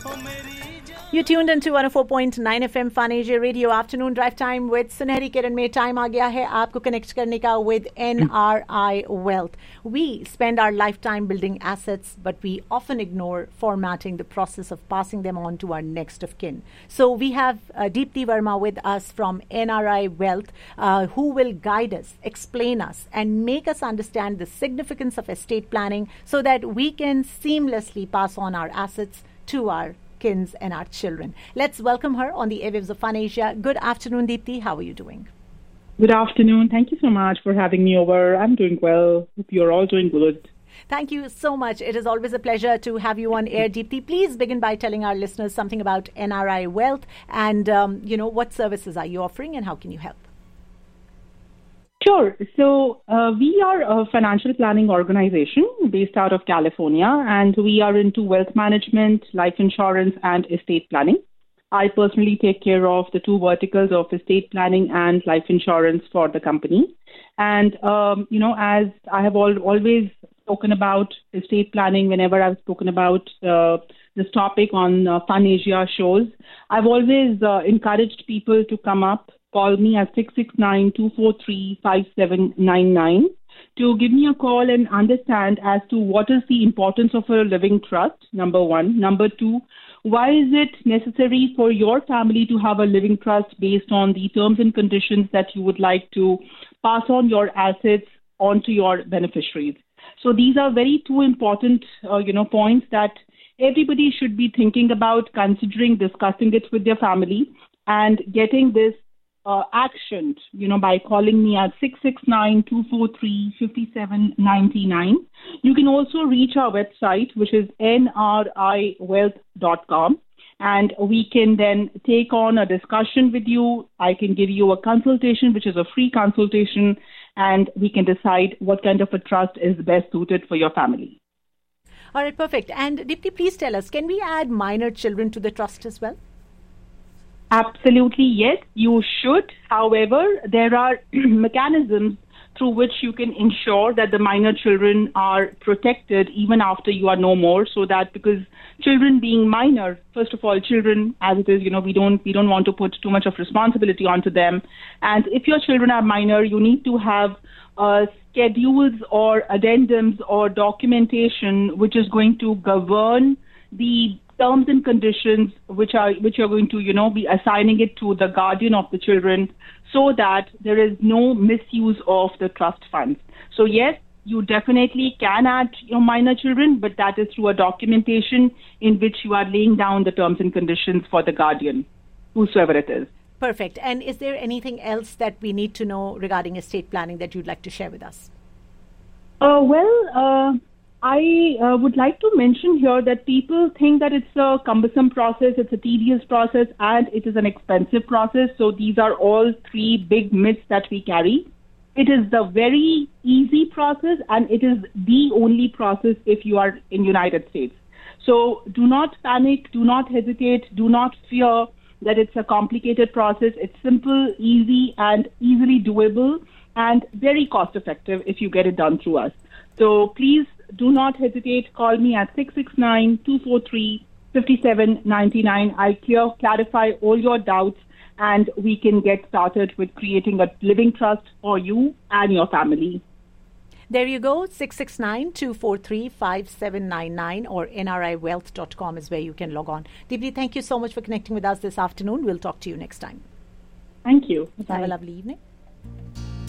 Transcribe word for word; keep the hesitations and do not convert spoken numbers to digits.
You tuned into one oh four point nine F M Fun Asia Radio Afternoon Drive Time with Sunehri Kiran में time आ गया है आपको connect करने का with N R I Wealth. We spend our lifetime building assets, but we often ignore formatting the process of passing them on to our next of kin. So we have uh, Deepti Verma with us from N R I Wealth, uh, who will guide us, explain us, and make us understand the significance of estate planning so that we can seamlessly pass on our assets to our kins and our children. Let's welcome her on the airwaves of Fun Asia. Good afternoon, Deepti. How are you doing? Good afternoon. Thank you so much for having me over. I'm doing well. Hope you're all doing good. Thank you so much. It is always a pleasure to have you on air, Deepti. Please begin by telling our listeners something about N R I Wealth and, um, you know, what services are you offering and how can you help? Sure. So uh, we are a financial planning organization based out of California, and we are into wealth management, life insurance, and estate planning. I personally take care of the two verticals of estate planning and life insurance for the company. And, um, you know, as I have al- always spoken about estate planning, whenever I've spoken about uh, this topic on uh, Fun Asia shows, I've always uh, encouraged people to come up. Call me at six six nine, two four three, five seven nine nine to give me a call and understand as to what is the importance of a living trust, number one. Number two, why is it necessary for your family to have a living trust based on the terms and conditions that you would like to pass on your assets onto your beneficiaries? So these are very two important, uh, you know, points that everybody should be thinking about, considering, discussing it with their family and getting this Uh, actioned, you know, by calling me at six six nine, two four three, five seven nine nine. You can also reach our website, which is N R I wealth dot com, and we can then take on a discussion with you. I can give you a consultation, which is a free consultation, and we can decide what kind of a trust is best suited for your family. All right, perfect. And Deepti, please tell us, can we add minor children to the trust as well? Absolutely, yes, you should. However, there are mechanisms through which you can ensure that the minor children are protected even after you are no more, so that because children being minor, first of all, children as it is, you know, we don't we don't want to put too much of responsibility onto them. And if your children are minor, you need to have uh, schedules or addendums or documentation which is going to govern the terms and conditions which are which you're going to, you know, be assigning it to the guardian of the children so that there is no misuse of the trust funds. So yes, you definitely can add your minor children, but that is through a documentation in which you are laying down the terms and conditions for the guardian, whosoever it is. Perfect. And is there anything else that we need to know regarding estate planning that you'd like to share with us? Uh, well, uh, I uh, would like to mention here that people think that it's a cumbersome process, it's a tedious process, and it is an expensive process. So these are all three big myths that we carry. It is the very easy process, and it is the only process if you are in United States. So do not panic, do not hesitate, do not fear that it's a complicated process. It's simple, easy, and easily doable, and very cost effective if you get it done through us. So please do not hesitate. Call me at six six nine, two four three, five seven nine nine. I'll clear, clarify all your doubts, and we can get started with creating a living trust for you and your family. There you go. six six nine, two four three, five seven nine nine or N R I wealth dot com is where you can log on. Deepti, thank you so much for connecting with us this afternoon. We'll talk to you next time. Thank you. Bye. Have a lovely evening.